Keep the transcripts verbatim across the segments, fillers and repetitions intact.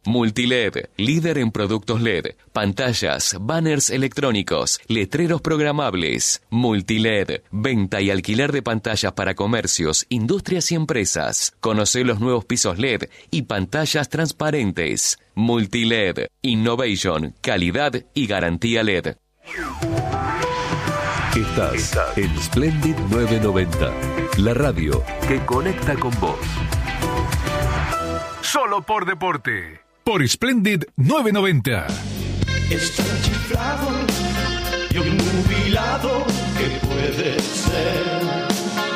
Multiled, líder en productos L E D, pantallas, banners electrónicos, letreros programables. Multiled, venta y alquiler de pantallas para comercios, industrias y empresas. Conoce los nuevos pisos L E D y pantallas transparentes. Multiled, innovation, calidad y garantía L E D. Estás, Estás en Splendid novecientos noventa, la radio que conecta con vos. Solo por deporte. Por Splendid novecientos noventa. Está chiflado y obnubilado que puede ser.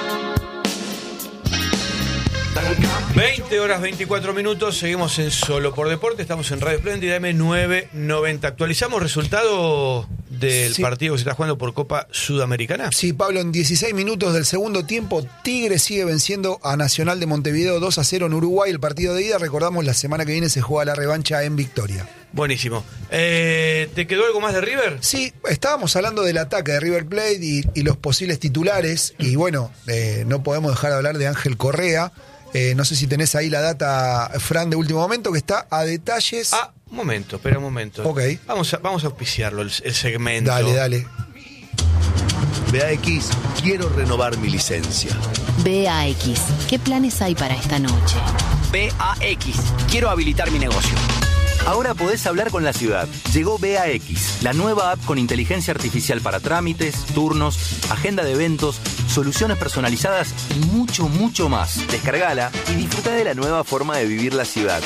veinte horas veinticuatro minutos, seguimos en Solo por Deporte, estamos en Radio Splendid M novecientos noventa. Actualizamos resultado del sí. partido que se está jugando por Copa Sudamericana. Sí, Pablo, en dieciséis minutos del segundo tiempo, Tigre sigue venciendo a Nacional de Montevideo dos a cero en Uruguay. El partido de ida, recordamos, la semana que viene se juega la revancha en Victoria. Buenísimo. Eh, ¿Te quedó algo más de River? Sí, estábamos hablando del ataque de River Plate y, y los posibles titulares. Y bueno, eh, no podemos dejar de hablar de Ángel Correa. Eh, no sé si tenés ahí la data, Fran, de último momento, que está a detalles. Ah, un momento, espera un momento. Ok. Vamos a, vamos a auspiciarlo, el, el segmento. Dale, dale. B A X, quiero renovar mi licencia. B A X, ¿qué planes hay para esta noche? B A X, quiero habilitar mi negocio. Ahora podés hablar con la ciudad. Llegó B A X, la nueva app con inteligencia artificial para trámites, turnos, agenda de eventos, soluciones personalizadas y mucho, mucho más. Descargala y disfruta de la nueva forma de vivir la ciudad.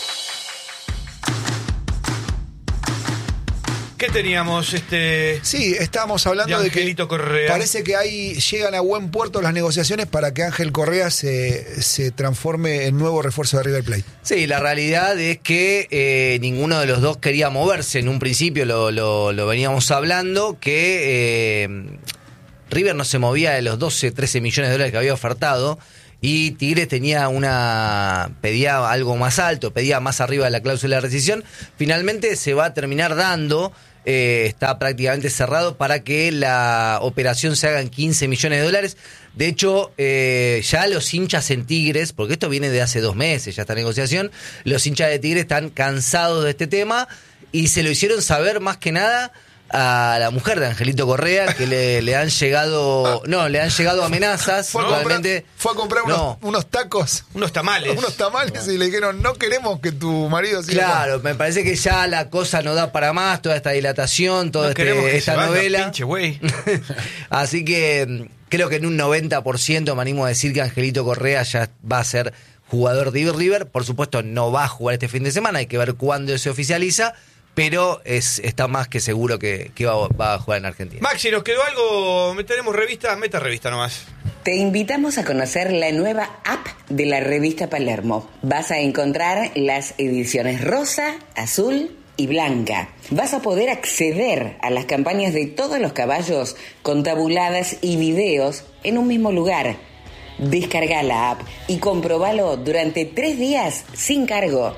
¿Qué teníamos? Este... Sí, estábamos hablando de, de que Correa. Parece que ahí llegan a buen puerto las negociaciones para que Ángel Correa se, se transforme en nuevo refuerzo de River Plate. Sí, la realidad es que eh, ninguno de los dos quería moverse. En un principio lo, lo, lo veníamos hablando, que eh, River no se movía de los doce, trece millones de dólares que había ofertado. Y Tigres tenía una pedía algo más alto, pedía más arriba de la cláusula de rescisión. Finalmente se va a terminar dando, eh, está prácticamente cerrado para que la operación se haga en quince millones de dólares. De hecho, eh, ya los hinchas en Tigres, porque esto viene de hace dos meses, ya esta negociación, los hinchas de Tigres están cansados de este tema y se lo hicieron saber más que nada a la mujer de Angelito Correa, que le, le han llegado no le han llegado amenazas. Fue a comprar, fue a comprar unos, no, unos tacos, unos tamales unos tamales no. Y le dijeron, no queremos que tu marido siga. Claro, me parece que ya la cosa no da para más, toda esta dilatación, toda no este, esta novela. Pinche güey. Así que creo que en un noventa por ciento me animo a decir que Angelito Correa ya va a ser jugador de River. Por supuesto no va a jugar este fin de semana, hay que ver cuándo se oficializa, pero es, está más que seguro que, que va, va a jugar en Argentina. Maxi, ¿nos quedó algo? ¿Tenemos revista? Meta revista nomás. Te invitamos a conocer la nueva app de la revista Palermo. Vas a encontrar las ediciones rosa, azul y blanca. Vas a poder acceder a las campañas de todos los caballos con tabuladas y videos en un mismo lugar. Descarga la app y comprobalo durante tres días sin cargo.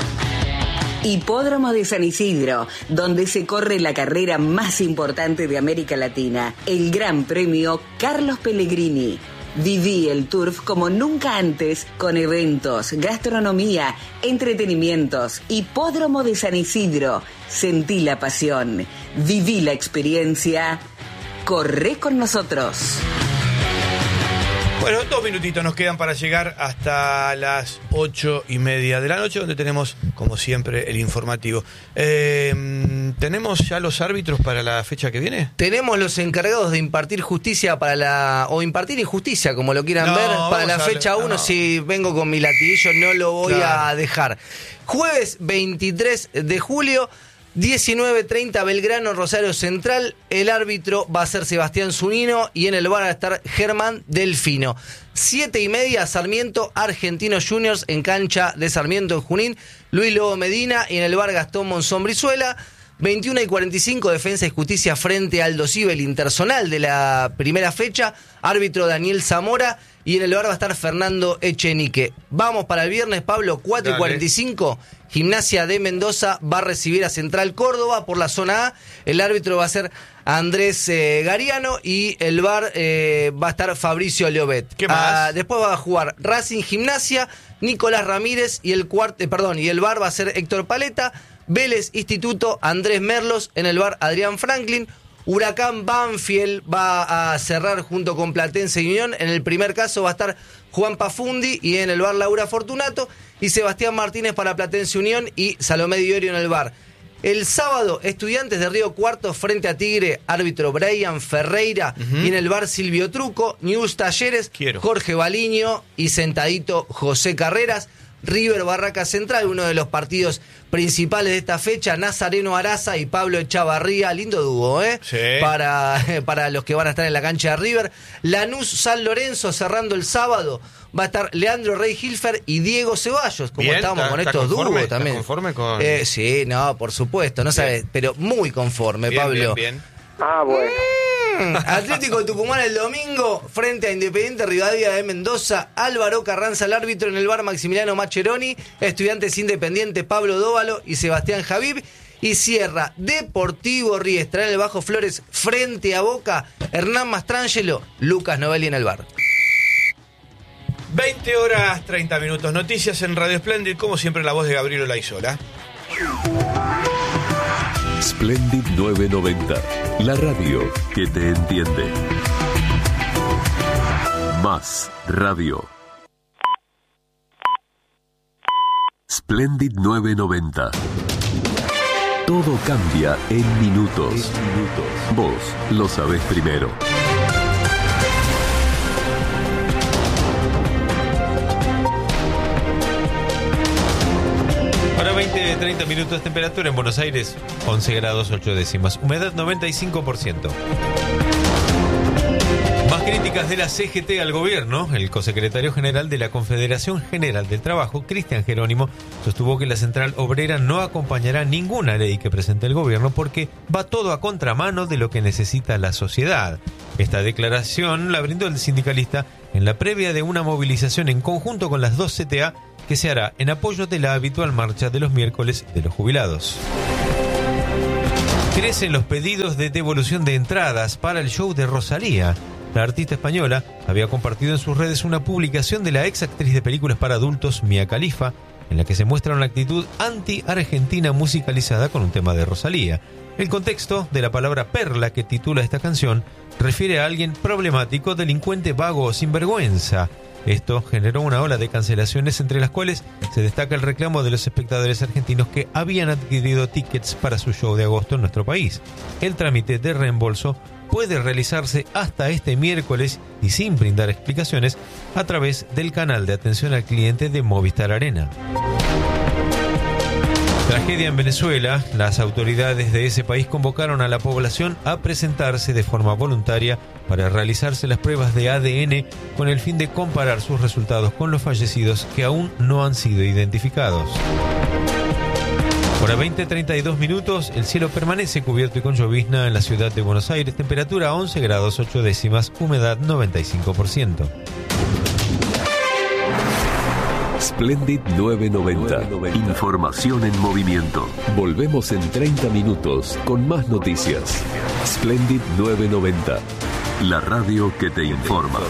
Hipódromo de San Isidro, donde se corre la carrera más importante de América Latina, el Gran Premio Carlos Pellegrini. Viví el Turf como nunca antes, con eventos, gastronomía, entretenimientos. Hipódromo de San Isidro, sentí la pasión, viví la experiencia, corre con nosotros. Bueno, dos minutitos nos quedan para llegar hasta las ocho y media de la noche, donde tenemos, como siempre, el informativo. Eh, ¿Tenemos ya los árbitros para la fecha que viene? Tenemos los encargados de impartir justicia para la... o impartir injusticia, como lo quieran no, ver, para la fecha uno. No. Si vengo con mi latiguillo, no lo voy claro. a dejar. Jueves veintitrés de julio... diecinueve treinta Belgrano, Rosario Central. El árbitro va a ser Sebastián Zunino y en el bar va a estar Germán Delfino. siete y media Sarmiento, Argentinos Juniors en cancha de Sarmiento en Junín. Luis Lobo Medina y en el bar Gastón Monzón Brizuela. veintiuna y cuarenta y cinco Defensa y Justicia frente al Aldo Civi, el interzonal de la primera fecha. Árbitro Daniel Zamora. y en el bar va a estar Fernando Echenique. Vamos para el viernes, Pablo, cuatro y cuarenta y cinco. Gimnasia de Mendoza va a recibir a Central Córdoba por la zona A. El árbitro va a ser Andrés eh, Gariano y el bar eh, va a estar Fabricio Llobet. ¿Qué más? Ah, después va a jugar Racing Gimnasia, Nicolás Ramírez y el cuart, eh, perdón, y el bar va a ser Héctor Paleta, Vélez Instituto, Andrés Merlos, en el bar Adrián Franklin. Huracán Banfield va a cerrar junto con Platense y Unión. En el primer caso va a estar Juan Pafundi y en el bar Laura Fortunato. Y Sebastián Martínez para Platense Unión y Salomé Diorio en el bar. El sábado, Estudiantes de Río Cuarto frente a Tigre, árbitro Brian Ferreira. Uh-huh. Y en el bar Silvio Truco, News Talleres, Quiero. Jorge Baliño y sentadito José Carreras. River Barraca Central, uno de los partidos principales de esta fecha, Nazareno Araza y Pablo Echavarría, lindo dúo, ¿eh? Sí. Para, para los que van a estar en la cancha de River. Lanús San Lorenzo cerrando el sábado, va a estar Leandro Rey Hilfer y Diego Ceballos, como Bien, estábamos está, con está estos conforme, dúos también. ¿Está conforme con...? Eh, sí, no, por supuesto, no sabes, pero muy conforme, Bien, Pablo. bien, bien. Ah, bueno. Atlético Tucumán el domingo frente a Independiente Rivadavia de Mendoza. Álvaro Carranza el árbitro, en el bar Maximiliano Mascheroni. Estudiantes Independiente Pablo Dóvalo y Sebastián Javib. Y cierra Deportivo Riestra en el Bajo Flores frente a Boca, Hernán Mastrangelo, Lucas Novelli en el bar. veinte horas treinta minutos. Noticias en Radio Splendid, como siempre la voz de Gabriel Olaizola. Splendid novecientos noventa, la radio que te entiende. Más radio. Splendid novecientos noventa. Todo cambia en minutos. Vos lo sabés primero. Ahora veinte, treinta minutos, temperatura en Buenos Aires, once grados ocho décimas, humedad noventa y cinco por ciento. Más críticas de la C G T al gobierno. El cosecretario general de la Confederación General del Trabajo, Cristian Jerónimo, sostuvo que la Central Obrera no acompañará ninguna ley que presente el gobierno porque va todo a contramano de lo que necesita la sociedad. Esta declaración la brindó el sindicalista en la previa de una movilización en conjunto con las dos C T A que se hará en apoyo de la habitual marcha de los miércoles de los jubilados. Crecen los pedidos de devolución de entradas para el show de Rosalía. La artista española había compartido en sus redes una publicación de la ex actriz de películas para adultos Mia Khalifa, en la que se muestra una actitud anti-argentina musicalizada con un tema de Rosalía. El contexto de la palabra perla que titula esta canción refiere a alguien problemático, delincuente, vago o sinvergüenza. Esto generó una ola de cancelaciones, entre las cuales se destaca el reclamo de los espectadores argentinos que habían adquirido tickets para su show de agosto en nuestro país. El trámite de reembolso puede realizarse hasta este miércoles y sin brindar explicaciones a través del canal de atención al cliente de Movistar Arena. Tragedia en Venezuela. Las autoridades de ese país convocaron a la población a presentarse de forma voluntaria para realizarse las pruebas de A D N con el fin de comparar sus resultados con los fallecidos que aún no han sido identificados. Hora veinte, treinta y dos minutos, el cielo permanece cubierto y con llovizna en la ciudad de Buenos Aires, temperatura once grados ocho décimas, humedad noventa y cinco por ciento. Splendid novecientos noventa. Información en movimiento. Volvemos en treinta minutos con más noticias. Splendid novecientos noventa. La radio que te informa.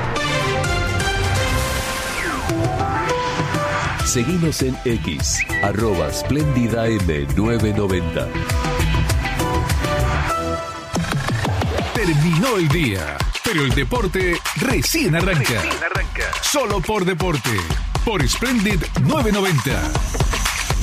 Seguinos en X, arroba Splendid A M novecientos noventa. Terminó el día, pero el deporte recién arranca. Recién arranca. Solo por deporte, por Splendid novecientos noventa.